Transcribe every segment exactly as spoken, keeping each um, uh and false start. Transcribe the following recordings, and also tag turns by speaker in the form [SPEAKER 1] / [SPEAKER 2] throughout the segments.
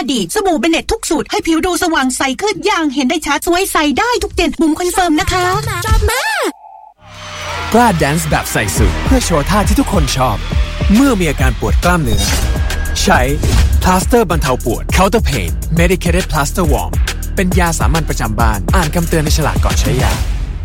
[SPEAKER 1] ดีสบู่เบเนตทุกสูตรให้ผิวดูสว่างใสขึ้นอย่างเห็นได้ชัดสวยใสได้ทุกเดือนบุ๋มคอนเฟิร์มนะคะชอบมาก
[SPEAKER 2] กล้าแดนซ์แบบใส่สูทเพื่อโชว์ท่าที่ทุกคนชอบเมื่อมีอาการปวดกล้ามเนื้อใช้พลาสเตอร์บรรเทาปวด Counter Pain Medicated Plaster Warm เป็นยาสามัญประจำบ้านอ่านคำเตือนในฉลากก่อนใช้ยา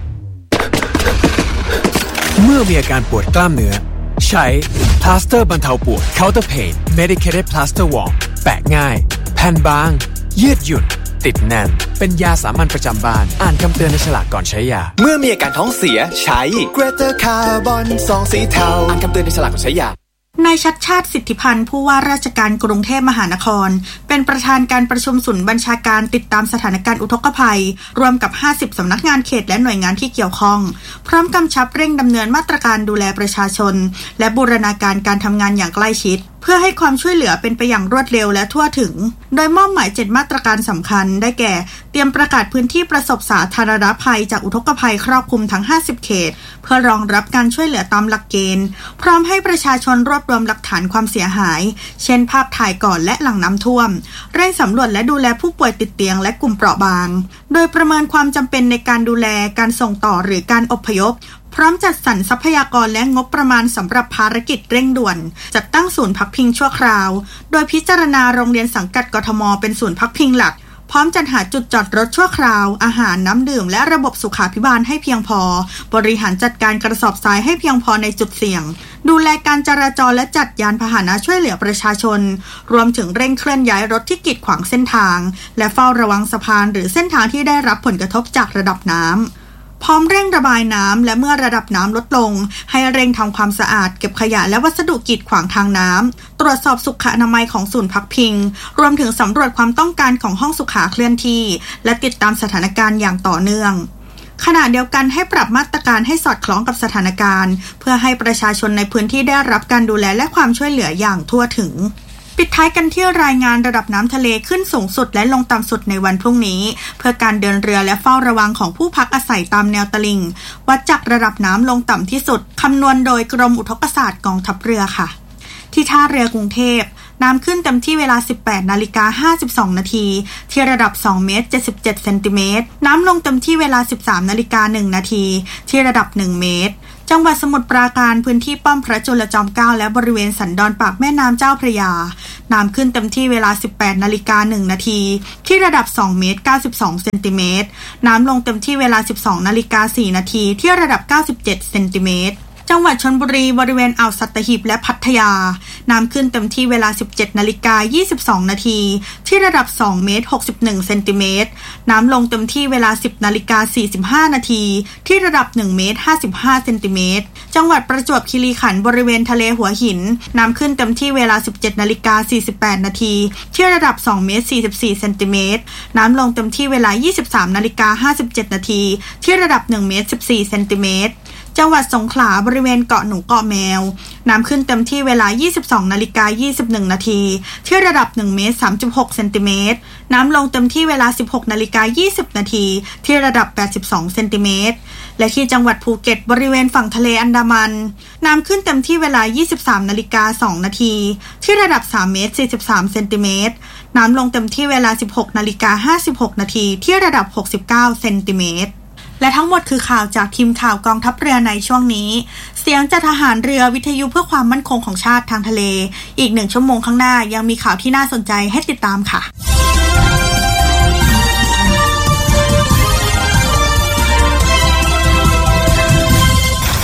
[SPEAKER 2] เมื่อมีอาการปวดกล้ามเนื้อใช้พลาสเตอร์บรรเทาปวด Counter Pain Medicated Plaster Warm แปะง่ายแผ่นบางยืดหยุ่นติดแน่นเป็นยาสามัญประจำบ้านอ่านคำเตือนในฉลากก่อนใช้ยา
[SPEAKER 3] เมื่อมีอาการท้องเสียใช้ Greater Carbon ซองสีเทาอ่านคำเตือนในฉลากก่อนใช้ย
[SPEAKER 4] านายชัดชาติสิทธิพันธ์ผู้ว่าราชการกรุงเทพมหานครเป็นประธานการประชุมศูนย์บัญชาการติดตามสถานการณ์อุทกภัยรวมกับห้าสิบสำนักงานเขตและหน่วยงานที่เกี่ยวข้องพร้อมกำชับเร่งดำเนินมาตรการดูแลประชาชนและบูรณาการการทำงานอย่างใกล้ชิดเพื่อให้ความช่วยเหลือเป็นไปอย่างรวดเร็วและทั่วถึงโดยมอบหมายเจ็ดมาตรการสำคัญได้แก่เตรียมประกาศพื้นที่ประสบสาธารณภัยจากอุทกภัยครอบคลุมทั้งห้าสิบเขตเพื่อรองรับการช่วยเหลือตามหลักเกณฑ์พร้อมให้ประชาชนรวบรวมหลักฐานความเสียหายเช่นภาพถ่ายก่อนและหลังน้ำท่วมเร่งสำรวจและดูแลผู้ป่วยติดเตียงและกลุ่มเปราะบางโดยประเมินความจำเป็นในการดูแลการส่งต่อหรือการอพยพพร้อมจัดสรรทรัพยากรและงบประมาณสำหรับภารกิจเร่งด่วนจัดตั้งศูนย์พักพิงชั่วคราวโดยพิจารณาโรงเรียนสังกัดกทมเป็นศูนย์พักพิงหลักพร้อมจัดหาจุดจอดรถชั่วคราวอาหารน้ำดื่มและระบบสุขาภิบาลให้เพียงพอบริหารจัดการกระสอบทรายให้เพียงพอในจุดเสี่ยงดูแลการจราจรและจัดยานพาหนะช่วยเหลือประชาชนรวมถึงเร่งเคลื่อนย้ายรถที่กีดขวางเส้นทางและเฝ้าระวังสะพานหรือเส้นทางที่ได้รับผลกระทบจากระดับน้ำพร้อมเร่งระบายน้ำและเมื่อระดับน้ำลดลงให้เร่งทำความสะอาดเก็บขยะและวัสดุกีดขวางทางน้ำตรวจสอบสุขอนามัยของศูนย์พักพิงรวมถึงสำรวจความต้องการของห้องสุขาเคลื่อนที่และติดตามสถานการณ์อย่างต่อเนื่องขณะเดียวกันให้ปรับมาตรการให้สอดคล้องกับสถานการณ์เพื่อให้ประชาชนในพื้นที่ได้รับการดูแลและความช่วยเหลืออย่างทั่วถึงปิดท้ายกันที่รายงานระดับน้ำทะเลขึ้นสูงสุดและลงต่ำสุดในวันพรุ่งนี้เพื่อการเดินเรือและเฝ้าระวังของผู้พักอาศัยตามแนวตลิ่งวัดจากระดับน้ำลงต่ำที่สุดคำนวณโดยกรมอุทกศาสตร์กองทัพเรือค่ะที่ท่าเรือกรุงเทพน้ำขึ้นเต็มที่เวลา สิบแปดนาฬิกาห้าสิบสองนาทีที่ระดับสองเมตรเจ็ดสิบเจ็ดเซนติเมตรน้ำลงเต็มที่เวลา สิบสามนาฬิกาหนึ่งนาทีที่ระดับหนึ่งเมตรจังหวัดสมุทรปราการพื้นที่ป้อมพระจุลจอมเกล้าและบริเวณสันดอนปากแม่น้ำเจ้าพระยาน้ำขึ้นเต็มที่เวลา สิบแปดนาฬิกาหนึ่งนาทีที่ระดับสองเมตรเก้าสิบสองเซนติเมตรน้ำลงเต็มที่เวลา สิบสองนาฬิกาสี่นาทีที่ระดับเก้าสิบเจ็ดเซนติเมตรจังหวัดชลบุรีบริเวณอ่าวสัตหีบและพัทยาน้ำขึ้นเต็มที่เวลา สิบเจ็ดนาฬิกายี่สิบสองนาทีที่ระดับสองเมตรหกสิบเอ็ดเซนติเมตรน้ำลงเต็มที่เวลา สิบนาฬิกาสี่สิบห้านาทีที่ระดับหนึ่งเมตรห้าสิบห้าเซนติเมตรจังหวัดประจวบคีรีขันธ์บริเวณทะเลหัวหินน้ำขึ้นเต็มที่เวลา สิบเจ็ดนาฬิกาสี่สิบแปดนาทีที่ระดับสองเมตรสี่สิบสี่เซนติเมตรน้ำลงเต็มที่เวลา ยี่สิบสามนาฬิกาห้าสิบเจ็ดนาทีที่ระดับหนึ่งเมตรสิบสี่เซนติเมตรจังหวัดสงขลาบริเวณเกาะหนูเกาะแมวน้ำขึ้นเต็มที่เวลา ยี่สิบสองนาฬิกายี่สิบเอ็ดนาทีที่ระดับหนึ่งเมตรสามสิบหกเซนติเมตรน้ำลงเต็มที่เวลา สิบหกนาฬิกายี่สิบนาทีที่ระดับแปดสิบสองเซนติเมตรและที่จังหวัดภูเก็ตบริเวณฝั่งทะเลอันดามันน้ำขึ้นเต็มที่เวลา ยี่สิบสามนาฬิกาสองนาทีที่ระดับสามเมตรสี่สิบสามเซนติเมตรน้ำลงเต็มที่เวลา สิบหกนาฬิกาห้าสิบหกนาทีที่ระดับหกสิบเก้าเซนติเมตรและทั้งหมดคือข่าวจากทีมข่าวกองทัพเรือในช่วงนี้เสียงจากทหารเรือวิทยุเพื่อความมั่นคงของชาติทางทะเลอีกหนึ่งชั่วโมงข้างหน้ายังมีข่าวที่น่าสนใจให้ติดตามค่ะ